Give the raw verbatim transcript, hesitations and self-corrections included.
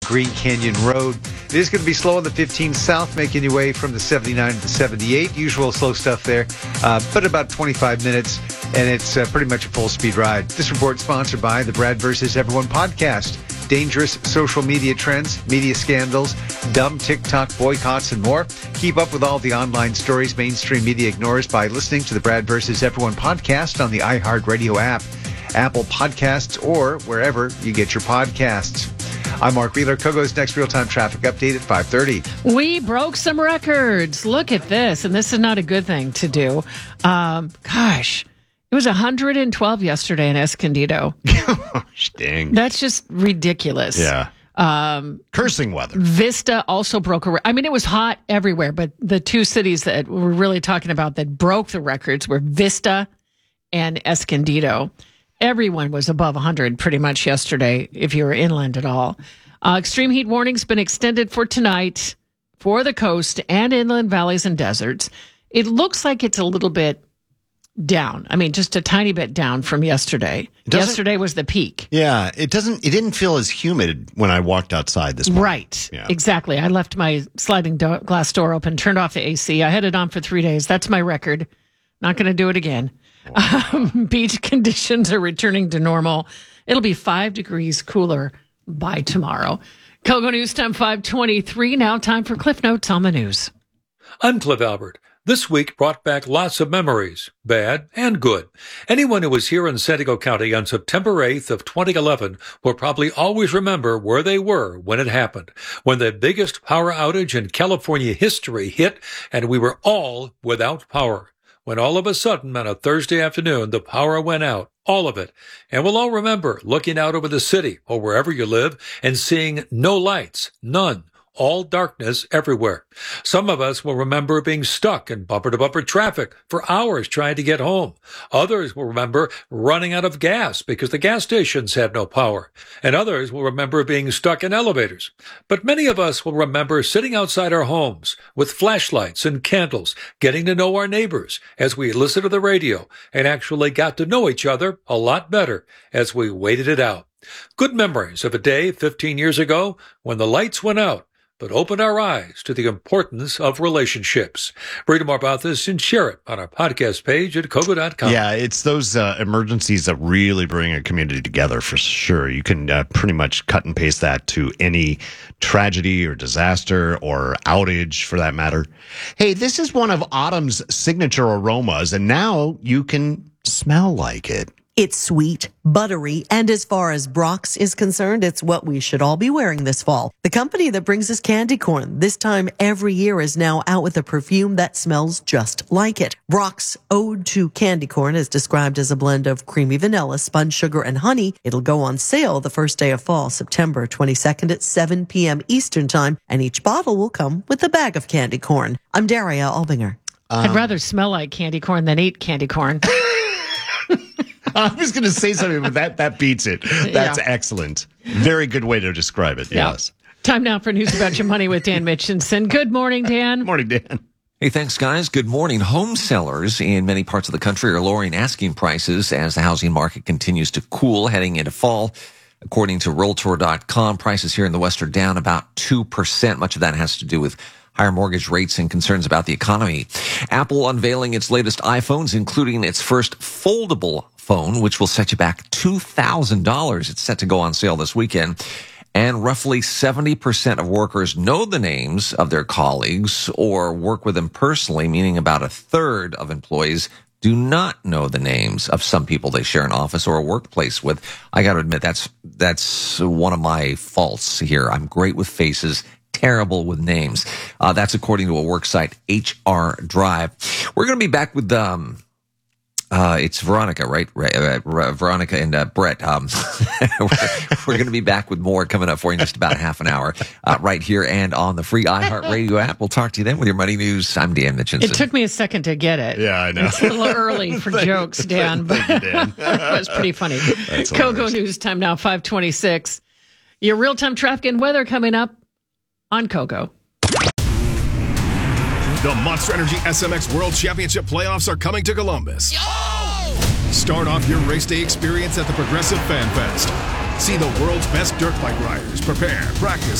Green Canyon Road. It is going to be slow on the fifteen south, making your way from the seventy-nine to the seventy-eight. Usual slow stuff there, uh, but about twenty-five minutes, and it's uh, pretty much a full-speed ride. This report sponsored by the Brad versus. Everyone podcast. Dangerous social media trends, media scandals, dumb TikTok boycotts, and more. Keep up with all the online stories mainstream media ignores by listening to the Brad versus. Everyone podcast on the iHeartRadio app, Apple Podcasts, or wherever you get your podcasts. I'm Mark Wheeler. Kogo's next real-time traffic update at five thirty. We broke some records. Look at this, and this is not a good thing to do. Um, gosh. It was one hundred twelve yesterday in Escondido. Gosh, dang. That's just ridiculous. Yeah. Um, Cursing weather. Vista also broke a record. I mean, it was hot everywhere, but the two cities that we're really talking about that broke the records were Vista and Escondido. Everyone was above one hundred pretty much yesterday if you were inland at all. Uh, extreme heat warning's been extended for tonight for the coast and inland valleys and deserts. It looks like it's a little bit down. I mean, just a tiny bit down from yesterday. Yesterday was the peak. Yeah, it doesn't. It didn't feel as humid when I walked outside this morning. Right. Yeah. Exactly. I left my sliding do- glass door open, turned off the A C. I had it on for three days. That's my record. Not going to do it again. Oh. Um, beach conditions are returning to normal. It'll be five degrees cooler by tomorrow. Kogo News Time five twenty-three. Now time for Cliff Notes on the news. I'm Cliff Albert. This week brought back lots of memories, bad and good. Anyone who was here in San Diego County on September eighth of twenty eleven will probably always remember where they were when it happened, when the biggest power outage in California history hit and we were all without power. When all of a sudden on a Thursday afternoon, the power went out, all of it. And we'll all remember looking out over the city or wherever you live and seeing no lights, none. All darkness everywhere. Some of us will remember being stuck in bumper-to-bumper traffic for hours trying to get home. Others will remember running out of gas because the gas stations had no power. And others will remember being stuck in elevators. But many of us will remember sitting outside our homes with flashlights and candles, getting to know our neighbors as we listened to the radio and actually got to know each other a lot better as we waited it out. Good memories of a day fifteen years ago when the lights went out, but open our eyes to the importance of relationships. Read more about this and share it on our podcast page at kogo dot com. Yeah, it's those uh, emergencies that really bring a community together for sure. You can uh, pretty much cut and paste that to any tragedy or disaster or outage for that matter. Hey, this is one of autumn's signature aromas, and now you can smell like it. It's sweet, buttery, and as far as Brock's is concerned, it's what we should all be wearing this fall. The company that brings us candy corn this time every year is now out with a perfume that smells just like it. Brock's Ode to Candy Corn is described as a blend of creamy vanilla, spun sugar, and honey. It'll go on sale the first day of fall, September twenty-second at seven p.m. Eastern Time, and each bottle will come with a bag of candy corn. I'm Daria Albinger. Um, I'd rather smell like candy corn than eat candy corn. I was going to say something, but that, that beats it. That's yeah. excellent. Very good way to describe it. Yeah. Yes. Time now for News About Your Money with Dan Mitchinson. Good morning, Dan. Morning, Dan. Hey, thanks, guys. Good morning. Home sellers in many parts of the country are lowering asking prices as the housing market continues to cool heading into fall. According to Realtor dot com, prices here in the West are down about two percent. Much of that has to do with higher mortgage rates and concerns about the economy. Apple unveiling its latest iPhones, including its first foldable phone, which will set you back two thousand dollars. It's set to go on sale this weekend. And roughly seventy percent of workers know the names of their colleagues or work with them personally, meaning about a third of employees do not know the names of some people they share an office or a workplace with. I got to admit, that's that's one of my faults here. I'm great with faces, terrible with names. Uh, that's according to a work site, H R Drive. We're going to be back with, um, uh, it's Veronica, right? Uh, Veronica and uh, Brett. Um, we're we're going to be back with more coming up for you in just about half an hour, uh, right here and on the free iHeartRadio app. We'll talk to you then with your money news. I'm Dan Mitchinson. It took me a second to get it. Yeah, I know. It's a little early for jokes, Dan, but Thank you, Dan. it was pretty funny. That's Kogo hilarious. News Time now, five twenty-six. Your real-time traffic and weather coming up on Kogo. The Monster Energy S M X World Championship playoffs are coming to Columbus. Yo! Start off your race day experience at the Progressive Fan Fest. See the world's best dirt bike riders prepare, practice,